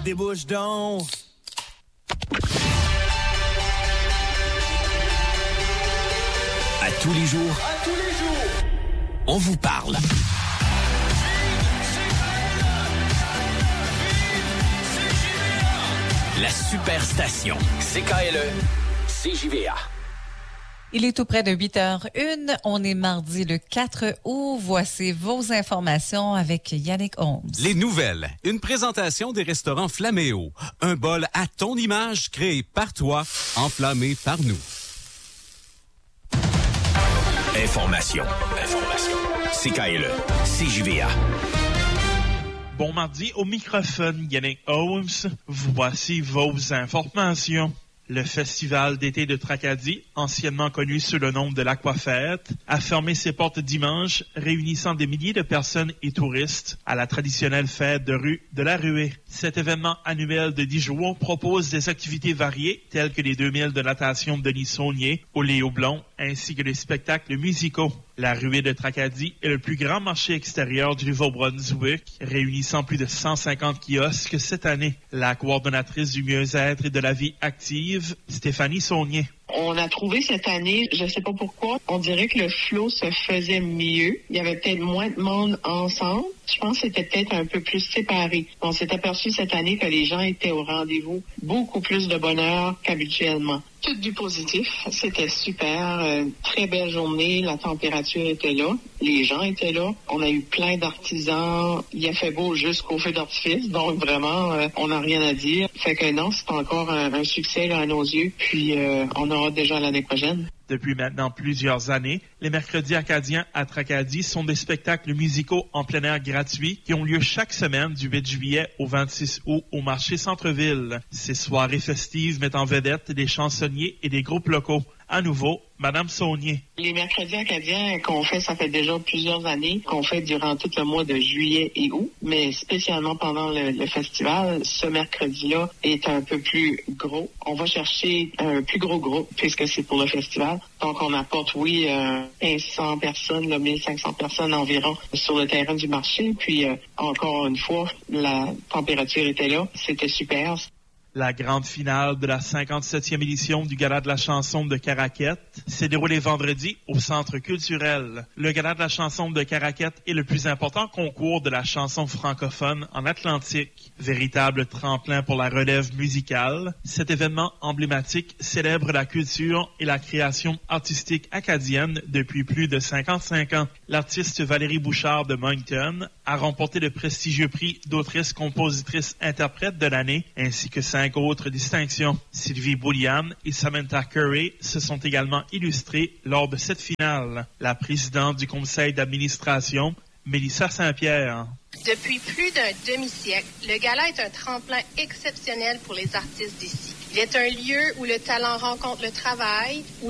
Débouche donc. À tous les jours, on vous parle. La Superstation. CKLE, CJVA. Il est tout près de 8h01. On est mardi le 4 août. Voici vos informations avec Yannick Holmes. Les nouvelles. Une présentation des restaurants Flaméo. Un bol à ton image créé par toi, enflammé par nous. Information. CKLE, CJVA. Bon mardi, au microphone Yannick Holmes. Voici vos informations. Le festival d'été de Tracadie, anciennement connu sous le nom de l'Aquafête, a fermé ses portes dimanche, réunissant des milliers de personnes et touristes à la traditionnelle fête de rue de la Ruée. Cet événement annuel de 10 jours propose des activités variées telles que les 2000 de natation de Denis Saunier au Léo Blond, ainsi que des spectacles musicaux. La Ruée de Tracadie est le plus grand marché extérieur du Nouveau-Brunswick, réunissant plus de 150 kiosques cette année. La coordonnatrice du mieux-être et de la vie active, Stéphanie Saunier. On a trouvé cette année, je ne sais pas pourquoi, on dirait que le flow se faisait mieux. Il y avait peut-être moins de monde ensemble. Je pense que c'était peut-être un peu plus séparé. On s'est aperçu cette année que les gens étaient au rendez-vous, beaucoup plus de bonheur qu'habituellement. Tout du positif, c'était super, très belle journée, la température était là, les gens étaient là, on a eu plein d'artisans, il a fait beau jusqu'au feu d'artifice, donc vraiment, on n'a rien à dire. Fait que non, c'est encore un succès là, à nos yeux, puis on aura déjà l'année prochaine. Depuis maintenant plusieurs années, les mercredis acadiens à Tracadie sont des spectacles musicaux en plein air gratuits qui ont lieu chaque semaine du 8 juillet au 26 août au marché Centre-Ville. Ces soirées festives mettent en vedette des chansonniers et des groupes locaux. À nouveau, Madame Saunier. Les mercredis acadiens qu'on fait, ça fait déjà plusieurs années, qu'on fait durant tout le mois de juillet et août, mais spécialement pendant le festival, ce mercredi-là est un peu plus gros. On va chercher un plus gros groupe puisque c'est pour le festival. Donc, on apporte, 1500 personnes, 1500 personnes environ sur le terrain du marché. Puis, encore une fois, la température était là. C'était super. La grande finale de la 57e édition du Gala de la chanson de Caraquette s'est déroulée vendredi au Centre culturel. Le Gala de la chanson de Caraquette est le plus important concours de la chanson francophone en Atlantique. Véritable tremplin pour la relève musicale, cet événement emblématique célèbre la culture et la création artistique acadienne depuis plus de 55 ans. L'artiste Valérie Bouchard de Moncton a remporté le prestigieux prix d'autrice-compositrice-interprète de l'année, ainsi que 5 autres distinctions. Sylvie Boulian et Samantha Curry se sont également illustrées lors de cette finale. La présidente du conseil d'administration, Mélissa Saint-Pierre. Depuis plus d'un demi-siècle, le gala est un tremplin exceptionnel pour les artistes d'ici. Il est un lieu où le talent rencontre le travail, où